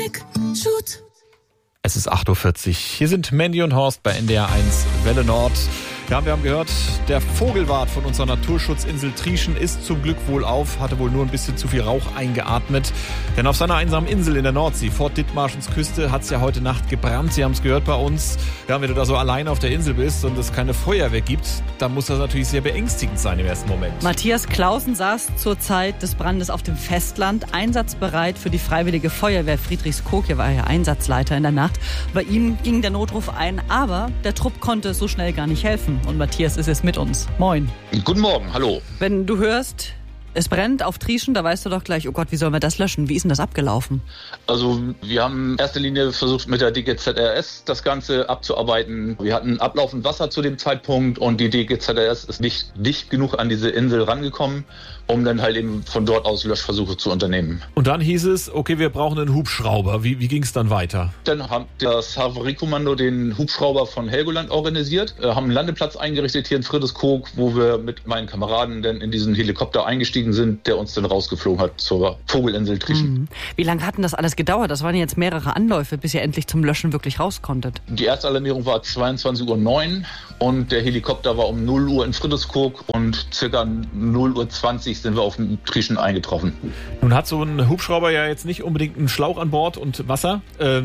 Nick, shoot. Es ist 8.40 Uhr. Hier sind Mandy und Horst bei NDR 1 Welle Nord. Ja, wir haben gehört, der Vogelwart von unserer Naturschutzinsel Trieschen ist zum Glück wohlauf, hatte wohl nur ein bisschen zu viel Rauch eingeatmet. Denn auf seiner einsamen Insel in der Nordsee, vor Dithmarschens Küste, hat es ja heute Nacht gebrannt. Sie haben es gehört bei uns. Ja, wenn du da so alleine auf der Insel bist und es keine Feuerwehr gibt, dann muss das natürlich sehr beängstigend sein im ersten Moment. Matthias Clausen saß zur Zeit des Brandes auf dem Festland, einsatzbereit für die Freiwillige Feuerwehr Friedrichskoog. Er war ja Einsatzleiter in der Nacht. Bei ihm ging der Notruf ein, aber der Trupp konnte so schnell gar nicht helfen. Und Matthias ist jetzt mit uns. Moin. Guten Morgen, hallo. Wenn du hörst, es brennt auf Trieschen, da weißt du doch gleich, oh Gott, wie sollen wir das löschen? Wie ist denn das abgelaufen? Also wir haben in erster Linie versucht, mit der DGZRS das Ganze abzuarbeiten. Wir hatten ablaufend Wasser zu dem Zeitpunkt und die DGZRS ist nicht dicht genug an diese Insel rangekommen, um dann halt eben von dort aus Löschversuche zu unternehmen. Und dann hieß es, okay, wir brauchen einen Hubschrauber. Wie ging es dann weiter? Dann hat das Havariekommando den Hubschrauber von Helgoland organisiert, haben einen Landeplatz eingerichtet hier in Friedrichskoog, wo wir mit meinen Kameraden dann in diesen Helikopter eingestiegen sind, der uns dann rausgeflogen hat zur Vogelinsel Trieschen. Wie lange hat denn das alles gedauert? Das waren jetzt mehrere Anläufe, bis ihr endlich zum Löschen wirklich raus konntet. Die erste Alarmierung war 22:09 Uhr und der Helikopter war um 0 Uhr in Friedrichskoog und circa 0:20 Uhr sind wir auf dem Trieschen eingetroffen. Nun hat so ein Hubschrauber ja jetzt nicht unbedingt einen Schlauch an Bord und Wasser.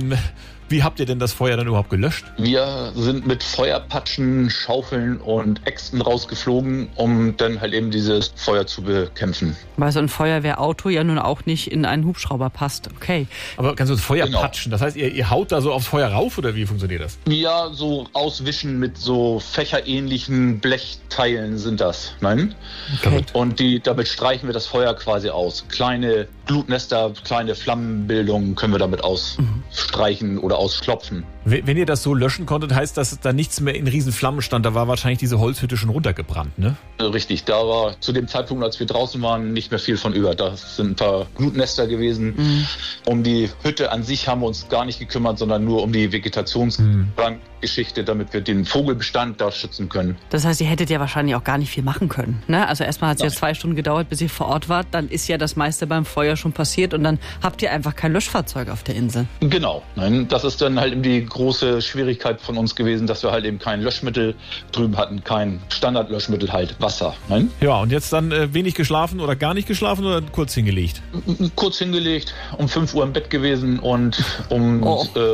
Wie habt ihr denn das Feuer dann überhaupt gelöscht? Wir sind mit Feuerpatschen, Schaufeln und Äxten rausgeflogen, um dann halt eben dieses Feuer zu bekämpfen. Weil so ein Feuerwehrauto ja nun auch nicht in einen Hubschrauber passt. Okay. Aber kannst du das Feuer patschen? Das heißt, ihr haut da so aufs Feuer rauf oder wie funktioniert das? Ja, so auswischen mit so fächerähnlichen Blechteilen sind das. Nein? Okay. Und damit streichen wir das Feuer quasi aus. Kleine Glutnester, kleine Flammenbildungen können wir damit ausstreichen oder ausklopfen. Wenn ihr das so löschen konntet, heißt das, dass da nichts mehr in riesen Flammen stand. Da war wahrscheinlich diese Holzhütte schon runtergebrannt, ne? Richtig, da war zu dem Zeitpunkt, als wir draußen waren, nicht mehr viel von über. Das sind ein paar Glutnester gewesen. Um die Hütte an sich haben wir uns gar nicht gekümmert, sondern nur um die Vegetationsbrandgeschichte, damit wir den Vogelbestand da schützen können. Das heißt, ihr hättet ja wahrscheinlich auch gar nicht viel machen können, ne? Also erstmal hat es ja 2 Stunden gedauert, bis ihr vor Ort wart. Dann ist ja das meiste beim Feuer schon passiert und dann habt ihr einfach kein Löschfahrzeug auf der Insel. Genau. Nein, das ist dann halt eben die große Schwierigkeit von uns gewesen, dass wir halt eben kein Löschmittel drüben hatten, kein Standardlöschmittel, halt Wasser. Nein? Ja, und jetzt dann wenig geschlafen oder gar nicht geschlafen oder kurz hingelegt? Kurz hingelegt, um 5 Uhr im Bett gewesen und um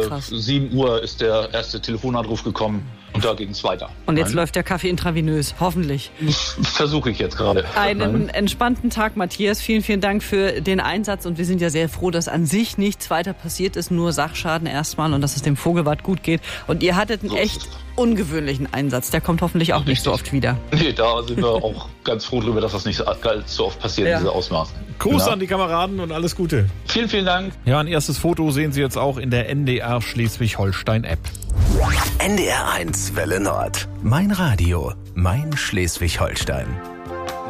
7 Uhr ist der erste Telefonanruf gekommen. Und da ging es weiter. Und jetzt läuft der Kaffee intravenös, hoffentlich. Versuche ich jetzt gerade. Einen entspannten Tag, Matthias. Vielen, vielen Dank für den Einsatz. Und wir sind ja sehr froh, dass an sich nichts weiter passiert ist, nur Sachschaden erstmal und dass es dem Vogelwart gut geht. Und ihr hattet einen echt ungewöhnlichen Einsatz. Der kommt hoffentlich auch nicht so oft wieder. Nee, da sind wir auch ganz froh drüber, dass das nicht so oft passiert, diese Ausmaße. Gruß an die Kameraden und alles Gute. Vielen, vielen Dank. Ja, ein erstes Foto sehen Sie jetzt auch in der NDR Schleswig-Holstein-App. NDR 1 Welle Nord. Mein Radio, mein Schleswig-Holstein.